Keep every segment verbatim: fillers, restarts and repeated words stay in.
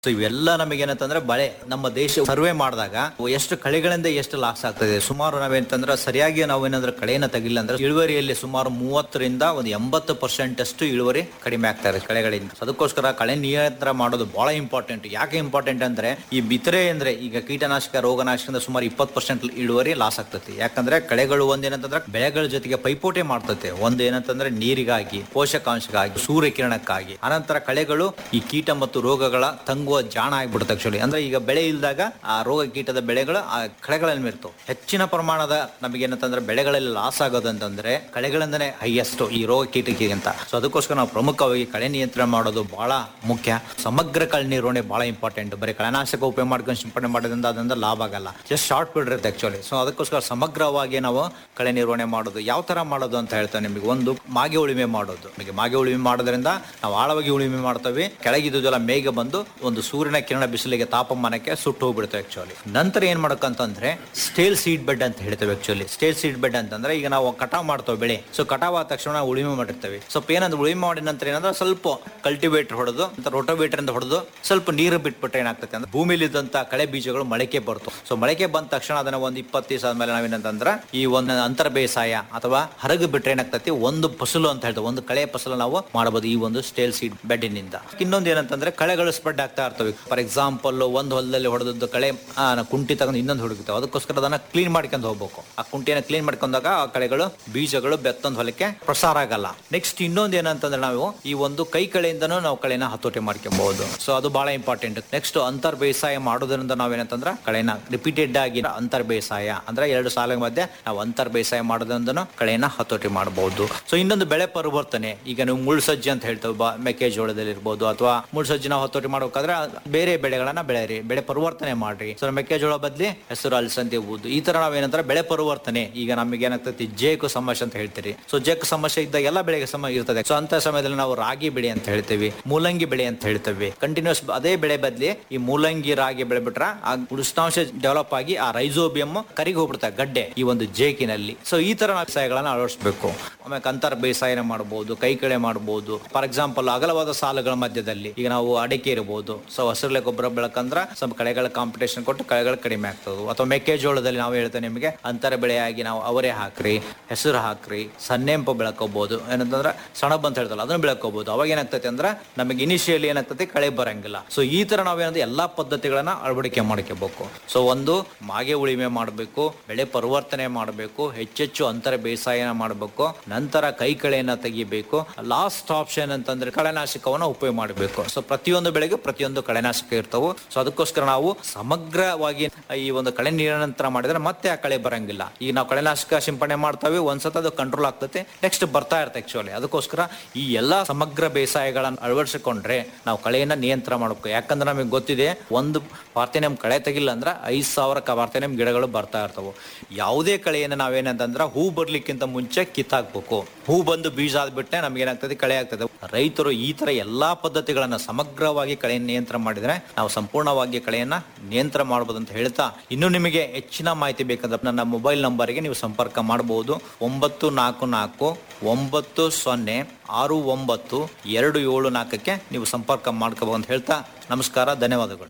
So ಇವೆಲ್ಲ ನಮಗೇನಂತಂದ್ರೆ ಬಳೆ ನಮ್ಮ ದೇಶ ಸರ್ವೆ ಮಾಡಿದಾಗ ಎಷ್ಟು ಕಳೆಗಳಿಂದ ಎಷ್ಟು ಲಾಸ್ ಆಗ್ತದೆ. ಸುಮಾರು ನಾವೇನಂತಂದ್ರೆ ಸರಿಯಾಗಿ ನಾವೇನಂದ್ರೆ ಕಳೆಯನ್ನ ತೆಗಿಲ್ಲ ಅಂದ್ರೆ ಇಳುವರಿಯಲ್ಲಿ ಸುಮಾರು ಮೂವತ್ತರಿಂದ ಒಂದು ಎಂಬತ್ತು ಪರ್ಸೆಂಟ್ ಅಷ್ಟು ಇಳುವರಿ ಕಡಿಮೆ ಆಗ್ತಾ ಇದೆ ಕಳೆಗಳಿಂದ. ಅದಕ್ಕೋಸ್ಕರ ಕಳೆ ನಿಯಂತ್ರಣ ಮಾಡೋದು ಬಹಳ ಇಂಪಾರ್ಟೆಂಟ್. ಯಾಕೆ ಇಂಪಾರ್ಟೆಂಟ್ ಅಂದ್ರೆ ಈ ಬಿತ್ತನೆ ಅಂದ್ರೆ ಈಗ ಕೀಟನಾಶಕ ರೋಗನಾಶಕದಿಂದ ಸುಮಾರು ಇಪ್ಪತ್ತು ಪರ್ಸೆಂಟ್ ಇಳುವರಿ ಲಾಸ್ ಆಗ್ತದೆ. ಯಾಕಂದ್ರೆ ಕಳೆಗಳು ಒಂದೇನಂತಂದ್ರೆ ಬೆಳೆಗಳ ಜೊತೆಗೆ ಪೈಪೋಟಿ ಮಾಡ್ತದೆ. ಒಂದ್ ಏನಂತಂದ್ರೆ ನೀರಿಗಾಗಿ, ಪೋಷಕಾಂಶಕ್ಕಾಗಿ, ಸೂರ್ಯಕಿರಣಕ್ಕಾಗಿ. ಅನಂತರ ಕಳೆಗಳು ಈ ಕೀಟ ಮತ್ತು ರೋಗಗಳ ತಂಗುವ ಜಾಣ ಆಗ್ಬಿಡುತ್ತೆ. ಆಕ್ಚುಲಿ ಅಂದ್ರೆ ಈಗ ಬೆಳೆ ಇಲ್ದಾಗ ಆ ರೋಗ ಕೀಟದ ಬೆಳೆಗಳು ಆ ಕಳೆಗಳಲ್ಲಿ ಇರ್ತವೆ. ಹೆಚ್ಚಿನ ಪ್ರಮಾಣದ ನಮಗೇನಂತಂದ್ರೆ ಬೆಳೆಗಳಲ್ಲಿ ಲಾಸ್ ಆಗೋದಂತಂದ್ರೆ ಕಳೆಗಳಿಂದನೇ ಹೈಯೆಸ್ಟ್ ಈ ರೋಗ ಕೀಟಕ್ಕಿಂತ. ಸೊ ಅದಕ್ಕೋಸ್ಕರ ನಾವು ಪ್ರಮುಖವಾಗಿ ಕಳೆ ನಿಯಂತ್ರಣ ಮಾಡೋದು ಬಹಳ ಮುಖ್ಯ. ಸಮಗ್ರ ಕಳೆ ನಿರ್ವಹಣೆ ಬಹಳ ಇಂಪಾರ್ಟೆಂಟ್. ಬರೀ ಕಳೆನಾಶಕ ಉಪಯೋಗ ಮಾಡ್ಕೊಂಡು ಸಿಂಪಡಣೆ ಮಾಡೋದ್ರಿಂದ ಅದರಿಂದ ಲಾಭ ಆಗಲ್ಲ, ಜಸ್ಟ್ ಶಾರ್ಟ್ ಪೀರಿಯಡ್ ಇರುತ್ತೆ ಆಕ್ಚುಲಿ. ಸೊ ಅದಕ್ಕೋಸ್ಕರ ಸಮಗ್ರವಾಗಿ ನಾವು ಕಳೆ ನಿರ್ವಹಣೆ ಮಾಡೋದು ಯಾವ ತರ ಮಾಡೋದು ಅಂತ ಹೇಳ್ತೇವೆ ನಿಮಗೆ. ಒಂದು ಮಾಗೆ ಉಳುಮೆ ಮಾಡೋದು. ನಿಮಗೆ ಮಾಗೆ ಉಳುಮೆ ಮಾಡೋದ್ರಿಂದ ನಾವು ಆಳವಾಗಿ ಉಳುಮೆ ಮಾಡ್ತೇವೆ. ಕೆಳಗಿದ್ದೆಲ್ಲ ಮೇಘ ಬಂದು ಒಂದು ಸೂರ್ಯನ ಕಿರಣ ಬಿಸಿಲಿಗೆ ತಾಪಮಾನಕ್ಕೆ ಸುಟ್ಟು ಹೋಗ್ಬಿಡ್ತೇವೆ ಆಕ್ಚುಲಿ. ನಂತರ ಏನ್ ಮಾಡಕ್ಕಂತಂದ್ರೆ ಸ್ಟೇಲ್ ಸೀಡ್ ಬೆಡ್ ಅಂತ ಹೇಳ್ತೇವೆ ಆಕ್ಚುಲಿ. ಸ್ಟೇಲ್ ಸೀಡ್ ಬೆಡ್ ಅಂತಂದ್ರೆ ಈಗ ನಾವು ಕಟಾವ್ ಮಾಡ್ತೇವೆ ಬೆಳೆ. ಸೊ ಕಟಾವ್ ಆದ ತಕ್ಷಣ ಉಳುಮೆ ಮಾಡಿರ್ತೇವೆ. ಸ್ವಲ್ಪ ಏನಂದ್ರೆ ಉಳುಮೆ ಮಾಡಿದ ನಂತರ ಏನಂದ್ರೆ ಸ್ವಲ್ಪ ಕಲ್ಟಿವೇಟರ್ ಹೊಡೆದು ರೋಟೋವೇಟರ್ ಇಂದ ಹೊಡೆದು ಸ್ವಲ್ಪ ನೀರು ಬಿಟ್ಬಿಟ್ರೆ ಏನಾಗ್ತದೆ ಅಂದ್ರೆ ಭೂಮಿಲಿ ಇದ್ದಂತ ಕಳೆ ಬೀಜಗಳು ಮೊಳಕೆ ಬರ್ತವೆ. ಸೊ ಮೊಳಕೆ ಬಂದ ತಕ್ಷಣ ಅದನ್ನ ಒಂದು ಇಪ್ಪತ್ತು ದಿವಸ ಆದ್ಮೇಲೆ ನಾವೇನಂತಂದ್ರೆ ಈ ಒಂದು ಅಂತರ ಬೇಸಾಯ ಅಥವಾ ಹರಗು ಬಿಟ್ರೆ ಏನಾಗ್ತತಿ ಒಂದು ಫಸಲು ಅಂತ ಹೇಳ್ತೇವೆ. ಒಂದು ಕಳೆ ಫಸಲು ನಾವು ಮಾಡಬಹುದು ಈ ಒಂದು ಸ್ಟೇಲ್ ಸೀಡ್ ಬೆಡ್ಡಿನಿಂದ. ಇನ್ನೊಂದು ಏನಂತಂದ್ರೆ ಕಳೆಗಳು ಸ್ಪ್ರೆಡ್ ಆಗ್ತಾ ಇರ್ತವೆ. ಫಾರ್ ಎಕ್ಸಾಂಪಲ್ ಒಂದು ಹೊಲದಲ್ಲಿ ಹೊಡೆದದ್ದು ಕಳೆ ಕುಂಟಿ ತಗೊಂಡು ಇನ್ನೊಂದು ಹುಡುಕ್ತಾವೆ. ಅದಕ್ಕೋಸ್ಕರ ಅದನ್ನ ಕ್ಲೀನ್ ಮಾಡ್ಕೊಂಡು ಹೋಗ್ಬೇಕು. ಆ ಕುಂಟಿಯನ್ನು ಕ್ಲೀನ್ ಮಾಡ್ಕೊಂಡಾಗ ಆ ಕಳೆಗಳು ಬೀಜಗಳು ಬೆತ್ತೊಂದು ಹೊಲಕ್ಕೆ ಪ್ರಸಾರ ಆಗಲ್ಲ. ನೆಕ್ಸ್ಟ್ ಇನ್ನೊಂದು ಏನಂತಂದ್ರೆ ನಾವು ಈ ಒಂದು ಕೈ ಕಳೆಯಿಂದನೂ ನಾವು ಕಳೆನ ಹತೋಟಿ ಮಾಡ್ಕೊಬಹುದು. ಸೊ ಅದು ಬಹಳ ಇಂಪಾರ್ಟೆಂಟ್. ನೆಕ್ಸ್ಟ್ ಅಂತರ್ ಬೇಸಾಯ ಮಾಡೋದ್ರಿಂದ ನಾವೇನಂತಂದ್ರೆ ಕಳೆನ ರಿಪೀಟೆಡ್ ಆಗಿ ಅಂತರ್ ಬೇಸಾಯ ಅಂದ್ರೆ ಎರಡು ಸಾಲ ಮಧ್ಯೆ ನಾವು ಅಂತರ್ ಬೇಸಾಯ ಮಾಡೋದ್ರಿಂದನೂ ಕಳೆನ ಹತೋಟಿ ಮಾಡಬಹುದು. ಸೊ ಇನ್ನೊಂದು ಬೆಳೆ ಪರಿವರ್ತನೆ. ಈಗ ನೀವು ಮುಳ್ಸಜ್ಜಿ ಅಂತ ಹೇಳ್ತೇವೆ ಮೆಕ್ಕೆಜೋಳದಲ್ಲಿ ಇರ್ಬೋದು, ಅಥವಾ ಮುಳ್ಸಜ್ಜಿ ನಾವು ಹತೋಟಿ ಮಾಡ್ಬೇಕಾದ್ರೆ ಬೇರೆ ಬೆಳೆಗಳನ್ನ ಬೆಳೆರಿ, ಬೆಳೆ ಪರಿವರ್ತನೆ ಮಾಡ್ರಿ. ಸೊ ಮೆಕ್ಕೆಜೋಳ ಬದ್ಲಿ ಹೆಸರು ಅಲಸಂದಿ ಬಹುದು. ಈ ತರ ನಾವೇನಂದ್ರೆ ಬೆಳೆ ಪರಿವರ್ತನೆ. ಈಗ ನಮಗೆ ಏನಾಗ್ತದೆ ಜೇಕು ಸಮಸ್ಯೆ ಅಂತ ಹೇಳ್ತೀರಿ. ಸೊ ಜೇಕು ಸಮಸ್ಯೆ ಇದ್ದಾಗ ಎಲ್ಲ ಬೆಳೆಗೆ ಸಮ ಇರ್ತದೆ. ಸೊ ಅಂತ ಸಮಯದಲ್ಲಿ ನಾವು ರಾಗಿ ಬೆಳೆ ಅಂತ ಹೇಳ್ತೇವೆ, ಮೂಲಂಗಿ ಬೆಳೆ ಅಂತ ಹೇಳ್ತೇವೆ. ಕಂಟಿನ್ಯೂಸ್ ಅದೇ ಬೆಳೆ ಬದ್ಲಿ ಈ ಮೂಲಂಗಿ ರಾಗಿ ಬೆಳೆ ಬಿಟ್ರ ಆ ಉಷ್ಣಾಂಶ ಡೆವಲಪ್ ಆಗಿ ಆ ರೈಸೋಬಿಯಂ ಕರಿಗೆ ಹೋಗ್ಬಿಡ್ತಾರೆ ಗಡ್ಡೆ ಈ ಒಂದು ಜೇಕಿನಲ್ಲಿ. ಸೊ ಈ ತರ ಬೇಸಾಯಗಳನ್ನ ಅಳವಡಿಸಬೇಕು. ಆಮೇಲೆ ಅಂತರ ಬೇಸಾಯನ ಮಾಡಬಹುದು, ಕೈ ಕಳೆ ಮಾಡಬಹುದು. ಫಾರ್ ಎಕ್ಸಾಂಪಲ್ ಅಗಲವಾದ ಸಾಲುಗಳ ಮಧ್ಯದಲ್ಲಿ ಈಗ ನಾವು ಅಡಿಕೆ ಇರಬಹುದು. ಸೊ ಹಸಿರಲೆ ಗೊಬ್ಬರ ಬೆಳಕಂದ್ರ ಸ್ವಲ್ಪ ಕಳೆಗಳ ಕಾಂಪಿಟೇಷನ್ ಕೊಟ್ಟು ಕಳೆಗಳು ಕಡಿಮೆ ಆಗ್ತದೆ. ಅಥವಾ ಮೆಕ್ಕೆಜೋಳದಲ್ಲಿ ನಾವು ಹೇಳ್ತೇವೆ ನಿಮಗೆ ಅಂತರ ಬೆಳೆಯಾಗಿ ನಾವು ಅವರೇ ಹಾಕ್ರಿ, ಹೆಸರು ಹಾಕ್ರಿ, ಸನ್ನೆಂಪು ಬೆಳಕೋಬಹುದು. ಏನಂತಂದ್ರೆ ಸಣಬ್ ಅಂತ ಹೇಳ್ತಲ್ಲ ಅದನ್ನ ಬೆಳಕೋಬಹುದು. ಅವಾಗ ಏನಾಗ್ತೈತೆ ಅಂದ್ರೆ ನಮಗೆ ಇನಿಷಿಯಲಿ ಏನಾಗ್ತದೆ ಕಳೆ ಬರಂಗಿಲ್ಲ. ಸೊ ಈ ತರ ನಾವೇನಂದ್ರೆ ಎಲ್ಲಾ ಪದ್ಧತಿಗಳನ್ನ ಅಳವಡಿಕೆ ಮಾಡ್ಕೋಬೇಕು. ಸೊ ಒಂದು ಮಾಗೆ ಉಳಿಮೆ ಮಾಡಬೇಕು, ಬೆಳೆ ಪರಿವರ್ತನೆ ಮಾಡಬೇಕು, ಹೆಚ್ಚೆಚ್ಚು ಅಂತರ ಬೇಸಾಯನ ಮಾಡಬೇಕು, ನಂತರ ಕೈ ಕಳೆಯನ್ನ ತೆಗಿಬೇಕು. ಲಾಸ್ಟ್ ಆಪ್ಷನ್ ಅಂತಂದ್ರೆ ಕಳೆನಾಶಕವನ್ನ ಉಪಯೋಗ ಮಾಡಬೇಕು. ಸೊ ಪ್ರತಿಯೊಂದು ಬೆಳೆಗೆ ಪ್ರತಿಯೊಂದು ಕಳೆನಾಶಕ ಇರ್ತವೆ. ಸೊ ಅದಕ್ಕೋಸ್ಕರ ನಾವು ಸಮಗ್ರವಾಗಿ ಈ ಒಂದು ಕಳೆ ನಿಯಂತ್ರಣ ಮಾಡಿದ್ರೆ ಮತ್ತೆ ಆ ಕಳೆ ಬರಂಗಿಲ್ಲ. ಈಗ ನಾವು ಕಳೆನಾಶಕ ಸಿಂಪಡಣೆ ಮಾಡ್ತೇವೆ, ಒಂದ್ಸತ ಅದು ಕಂಟ್ರೋಲ್ ಆಗ್ತದೆ, ನೆಕ್ಸ್ಟ್ ಬರ್ತಾ ಇರುತ್ತೆ ಆಕ್ಚುಲಿ. ಅದಕ್ಕೋಸ್ಕರ ಈ ಎಲ್ಲಾ ಸಮಗ್ರ ಬೇಸಾಯಗಳನ್ನ ಅಳವಡಿಸಿಕೊಂಡ್ರೆ ನಾವು ಕಳೆಯನ್ನ ನಿಯಂತ್ರಣ ಮಾಡಬೇಕು. ಯಾಕಂದ್ರೆ ನಮಗೆ ಗೊತ್ತಿದೆ ಒಂದು ಪಾರ್ಥೆನಿಯಂ ಕಳೆ ತೆಗಿಲ್ಲ ಅಂದ್ರೆ ಐದ್ ಸಾವಿರ ಪಾರ್ಥೆನಿಯಂ ಗಿಡಗಳು ಬರ್ತಾ ಇರ್ತವೆ. ಯಾವುದೇ ಕಳೆಯನ್ನ ನಾವೇನಂತಂದ್ರೆ ಹೂ ಬರ್ಲಿಕ್ಕಿಂತ ಮುಂಚೆ ಕಿತ್ತಾಕ್ಬೇಕು. ಹೂ ಬಂದು ಬೀಜ ಆದ್ಬಿಟ್ಟೆ ನಮ್ಗೆ ಏನಾಗ್ತದೆ ಕಳೆ ಆಗ್ತದೆ. ರೈತರು ಈ ತರ ಎಲ್ಲಾ ಪದ್ಧತಿಗಳನ್ನ ಸಮಗ್ರವಾಗಿ ಕಳೆ ನಿಯಂತ್ರಣ ಮಾಡಿದ್ರೆ ನಾವು ಸಂಪೂರ್ಣವಾಗಿ ಕಳೆಯನ್ನ ನಿಯಂತ್ರಣ ಮಾಡಬಹುದು ಅಂತ ಹೇಳ್ತಾ, ಇನ್ನು ನಿಮಗೆ ಹೆಚ್ಚಿನ ಮಾಹಿತಿ ಬೇಕಂದ್ರೆ ನನ್ನ ಮೊಬೈಲ್ ನಂಬರ್ಗೆ ನೀವು ಸಂಪರ್ಕ ಮಾಡಬಹುದು. ಒಂಬತ್ತು ನಾಲ್ಕು ನಾಲ್ಕು ಒಂಬತ್ತು ಸೊನ್ನೆ ಆರು ಒಂಬತ್ತು ಎರಡು ಏಳು ನಾಲ್ಕಕ್ಕೆ ನೀವು ಸಂಪರ್ಕ ಮಾಡ್ಕೋಬಹುದು ಅಂತ ಹೇಳ್ತಾ ನಮಸ್ಕಾರ, ಧನ್ಯವಾದಗಳು.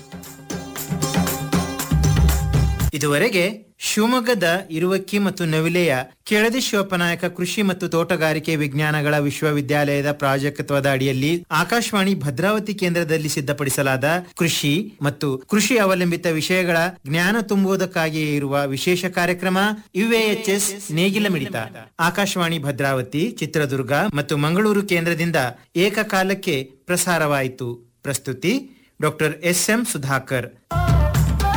ಇದುವರೆಗೆ ಶಿವಮೊಗ್ಗದ ಇರುವಕ್ಕಿ ಮತ್ತು ನವಿಲೆಯ ಕೆಳದಿ ಶಿವಪ್ಪನಾಯಕ ಕೃಷಿ ಮತ್ತು ತೋಟಗಾರಿಕೆ ವಿಜ್ಞಾನಗಳ ವಿಶ್ವವಿದ್ಯಾಲಯದ ಪ್ರಾಜೆಕ್ಟ್ವದ ಅಡಿಯಲ್ಲಿ ಆಕಾಶವಾಣಿ ಭದ್ರಾವತಿ ಕೇಂದ್ರದಲ್ಲಿ ಸಿದ್ಧಪಡಿಸಲಾದ ಕೃಷಿ ಮತ್ತು ಕೃಷಿ ಅವಲಂಬಿತ ವಿಷಯಗಳ ಜ್ಞಾನ ತುಂಬುವುದಕ್ಕಾಗಿಯೇ ಇರುವ ವಿಶೇಷ ಕಾರ್ಯಕ್ರಮ ಯುಎಎಚ್ಎಸ್ ನೇಗಿಲ ಮಿಡಿತ ಆಕಾಶವಾಣಿ ಭದ್ರಾವತಿ, ಚಿತ್ರದುರ್ಗ ಮತ್ತು ಮಂಗಳೂರು ಕೇಂದ್ರದಿಂದ ಏಕಕಾಲಕ್ಕೆ ಪ್ರಸಾರವಾಯಿತು. ಪ್ರಸ್ತುತಿ ಡಾಕ್ಟರ್ ಎಸ್ ಎಂ ಸುಧಾಕರ್.